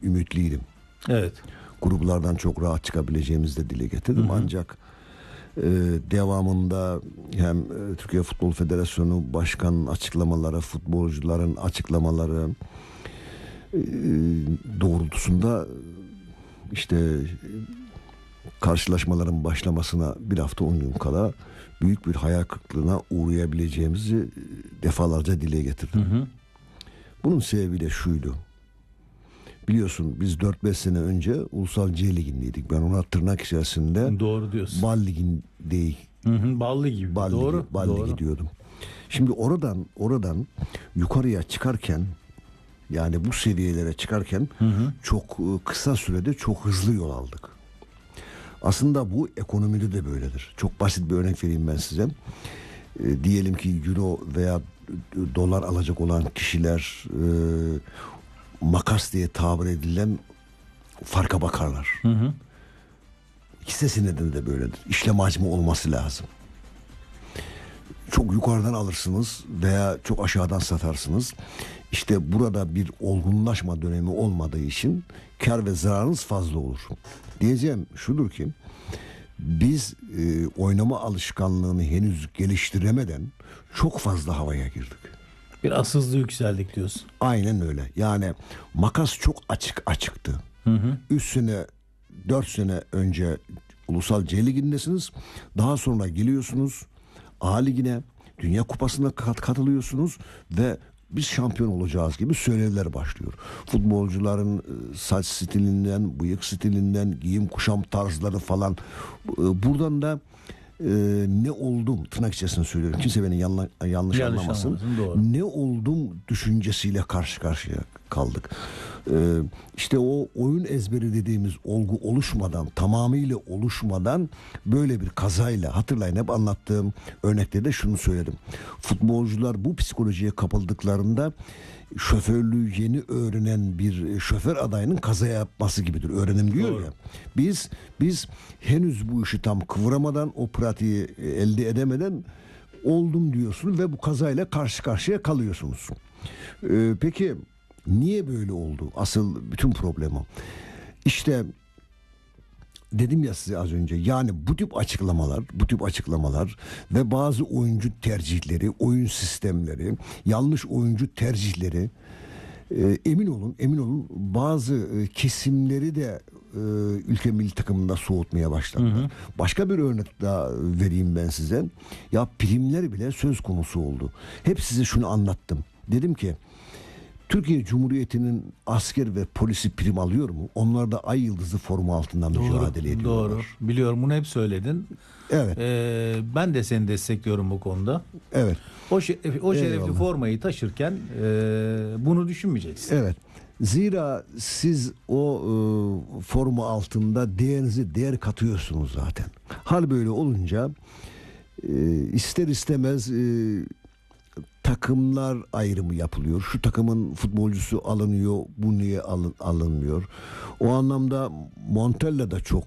ümitliydim. Evet. Gruplardan çok rahat çıkabileceğimizi de dile getirdim. Ancak devamında hem Türkiye Futbol Federasyonu Başkanı'nın açıklamaları, futbolcuların açıklamaları doğrultusunda işte karşılaşmaların başlamasına bir hafta 10 gün kala büyük bir hayal kırıklığına uğrayabileceğimizi defalarca dile getirdim. Bunun sebebi de şuydu. Biliyorsun biz 4-5 sene önce Ulusal C Ligi'ndeydik. Ben ona tırnak içerisinde doğru diyorsun. Bal Ligi'ndeyiz. Bal Ligi. Doğru. Bal Ligi diyordum. Şimdi oradan yukarıya çıkarken, yani bu seviyelere çıkarken çok kısa sürede çok hızlı yol aldık. Aslında bu ekonomide de böyledir. Çok basit bir örnek vereyim ben size. Diyelim ki euro veya dolar alacak olan kişiler makas diye tabir edilen farka bakarlar. İkisi nedeni de böyledir. İşlem hacmi olması lazım. Çok yukarıdan alırsınız veya çok aşağıdan satarsınız. İşte burada bir olgunlaşma dönemi olmadığı için kar ve zararınız fazla olur. Diyeceğim şudur ki biz oynama alışkanlığını henüz geliştiremeden çok fazla havaya girdik. Biraz hızlı yükseldik diyorsun. Aynen öyle. Yani makas çok açıktı. 3 sene 4 sene önce Ulusal C Ligi'ndesiniz. Daha sonra geliyorsunuz A Ligi'ne, Dünya Kupası'na katılıyorsunuz ve biz şampiyon olacağız gibi söylevler başlıyor. Futbolcuların saç stilinden, bıyık stilinden, giyim kuşam tarzları falan. Buradan da ne oldum tırnak içerisinde söylüyorum. Kimse beni yanlış anlamasın. Ne oldum düşüncesiyle karşı karşıya kaldık. İşte o oyun ezberi dediğimiz olgu oluşmadan, tamamıyla oluşmadan böyle bir kazayla, hatırlayın hep anlattığım örnekte de şunu söyledim. Futbolcular bu psikolojiye kapıldıklarında şoförlüğü yeni öğrenen bir şoför adayının kaza yapması gibidir. Öğrenim diyor Doğru. ya. Biz henüz bu işi tam kıvıramadan, o pratiği elde edemeden oldum diyorsunuz ve bu kazayla karşı karşıya kalıyorsunuz. Peki niye böyle oldu? Asıl bütün problem o. İşte dedim ya size az önce, yani bu tip açıklamalar ve bazı oyuncu tercihleri, oyun sistemleri, yanlış oyuncu tercihleri emin olun bazı kesimleri de ülke milli takımında soğutmaya başladılar. Başka bir örnek daha vereyim ben size. Ya primler bile söz konusu oldu. Hep size şunu anlattım. Dedim ki Türkiye Cumhuriyeti'nin asker ve polisi prim alıyor mu? Onlar da ay yıldızı formu altından mücadele ediyorlar. Doğru. Biliyorum, bunu hep söyledin. Evet. Ben de seni destekliyorum bu konuda. Evet. O şerefli Eyvallah. formayı taşırken bunu düşünmeyeceksin. Evet. Zira siz o forma altında değer katıyorsunuz zaten. Hal böyle olunca ister istemez takımlar ayrımı yapılıyor. Şu takımın futbolcusu alınıyor, bu niye alınmıyor? O anlamda Montella da çok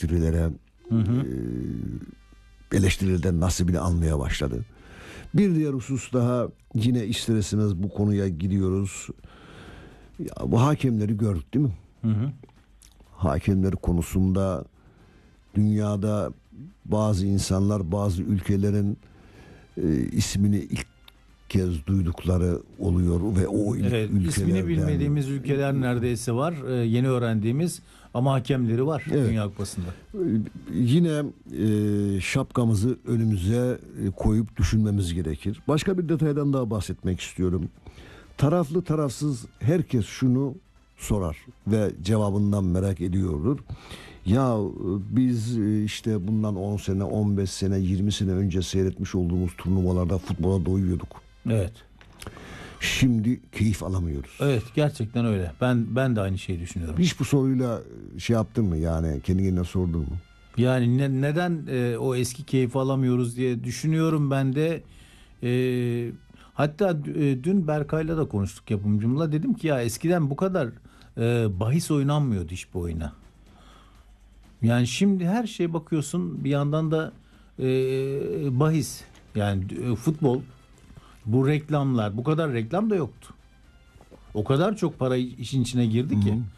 eleştirilerden nasibini almaya başladı. Bir diğer husus daha, yine isterseniz bu konuya gidiyoruz. Ya, bu hakemleri gördük değil mi? Hakemleri konusunda dünyada bazı insanlar, bazı ülkelerin ismini ilk kez duydukları oluyor ve o ülkelerden ismini bilmediğimiz ülkeler neredeyse var. Yeni öğrendiğimiz ama hakemleri var Dünya Kupası'nda. Yine şapkamızı önümüze koyup düşünmemiz gerekir. Başka bir detaydan daha bahsetmek istiyorum. Taraflı tarafsız herkes şunu sorar ve cevabından merak ediyordur. Ya biz işte bundan 10 sene, 15 sene, 20 sene önce seyretmiş olduğumuz turnuvalarda futbola doyuyorduk. Evet. Şimdi keyif alamıyoruz. Evet, gerçekten öyle. Ben de aynı şeyi düşünüyorum. Hiç bu soruyla şey yaptın mı, yani kendi kendine sordun mu? Yani neden o eski keyfi alamıyoruz diye düşünüyorum ben de. Hatta dün Berkay'la da konuştuk, yapımcımla. Dedim ki ya eskiden bu kadar bahis oynanmıyordu hiçbir oyuna. Yani şimdi her şeye bakıyorsun, bir yandan da bahis. Yani futbol, bu reklamlar, bu kadar reklam da yoktu. O kadar çok para işin içine girdi ki.